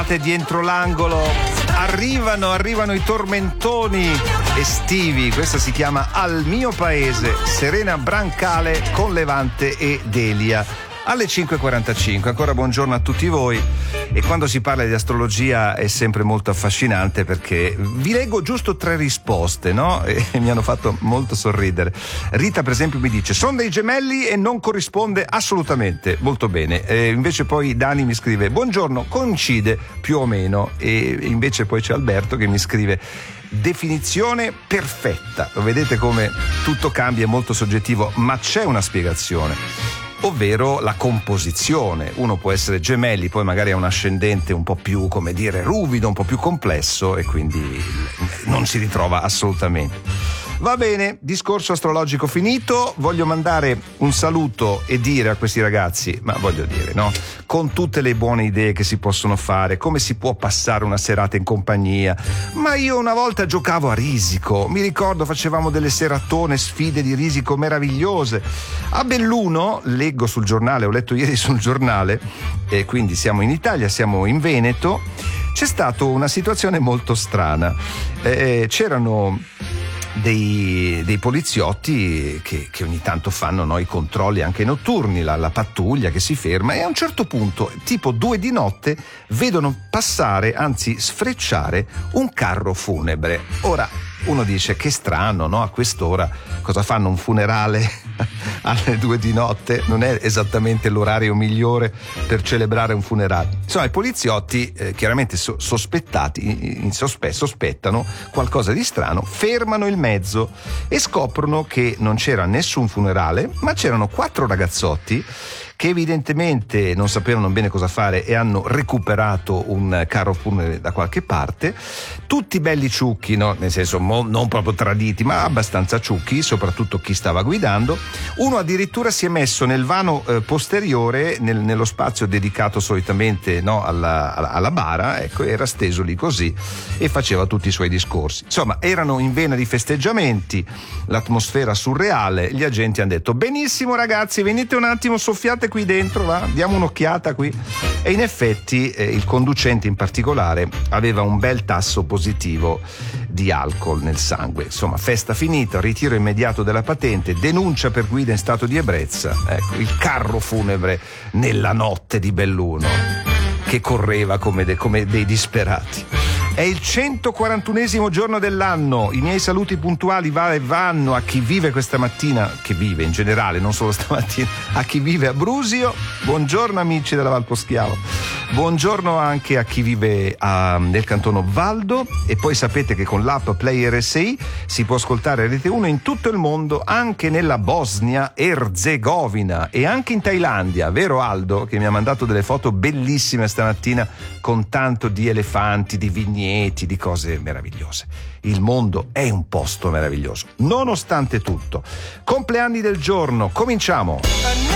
Dietro l'angolo arrivano i tormentoni estivi. Questa si chiama Al mio paese, Serena Brancale con Levante e Delia alle 5:45. Ancora buongiorno a tutti voi. E quando si parla di astrologia è sempre molto affascinante, perché vi leggo giusto 3 risposte, no? E mi hanno fatto molto sorridere. Rita per esempio mi dice: sono dei gemelli e non corrisponde assolutamente. Molto bene. Invece poi Dani mi scrive: buongiorno, coincide più o meno. E invece poi c'è Alberto che mi scrive: definizione perfetta. Lo vedete come tutto cambia, è molto soggettivo, ma c'è una spiegazione, ovvero la composizione. Uno può essere gemelli, poi magari ha un ascendente un po' più, come dire, ruvido, un po' più complesso, e quindi non si ritrova assolutamente. Va bene, discorso astrologico finito. Voglio mandare un saluto e dire a questi ragazzi, ma voglio dire, no? Con tutte le buone idee che si possono fare, come si può passare una serata in compagnia. Ma io una volta giocavo a risico, mi ricordo facevamo delle seratone, sfide di risico meravigliose. A Belluno, leggo sul giornale, ho letto ieri sul giornale, e quindi siamo in Italia, siamo in Veneto, c'è stata una situazione molto strana. C'erano dei poliziotti che ogni tanto fanno, no, i controlli anche notturni, la pattuglia che si ferma, e a un certo punto, tipo 2 di notte, vedono passare, anzi sfrecciare, un carro funebre. Ora uno dice: che strano, no? A quest'ora cosa fanno, un funerale alle 2 di notte? Non è esattamente l'orario migliore per celebrare un funerale. Insomma, i poliziotti chiaramente sospettano qualcosa di strano, fermano il mezzo e scoprono che non c'era nessun funerale, ma c'erano 4 ragazzotti che evidentemente non sapevano bene cosa fare e hanno recuperato un carro funebre da qualche parte, tutti belli ciucchi, no? Nel senso non proprio traditi, ma abbastanza ciucchi, soprattutto chi stava guidando. Uno addirittura si è messo nel vano posteriore, nello spazio dedicato solitamente, no, alla bara, ecco, era steso lì così e faceva tutti i suoi discorsi. Insomma, erano in vena di festeggiamenti, l'atmosfera surreale. Gli agenti hanno detto: benissimo ragazzi, venite un attimo, soffiate qui dentro, va? Diamo un'occhiata qui. E in effetti il conducente in particolare aveva un bel tasso positivo di alcol nel sangue. Insomma, festa finita, ritiro immediato della patente, denuncia per guida in stato di ebbrezza. Ecco, il carro funebre nella notte di Belluno che correva come dei disperati. È il 141esimo giorno dell'anno. I miei saluti puntuali vanno a chi vive questa mattina, che vive in generale, non solo stamattina, a chi vive a Brusio. Buongiorno amici della Val Poschiavo. Buongiorno anche a chi vive nel cantono Valdo. E poi sapete che con l'app Play RSI si può ascoltare Rete 1 in tutto il mondo, anche nella Bosnia Erzegovina e anche in Thailandia, vero Aldo, che mi ha mandato delle foto bellissime stamattina con tanto di elefanti, di vigneti, di cose meravigliose. Il mondo è un posto meraviglioso, nonostante tutto. Compleanni del giorno, cominciamo.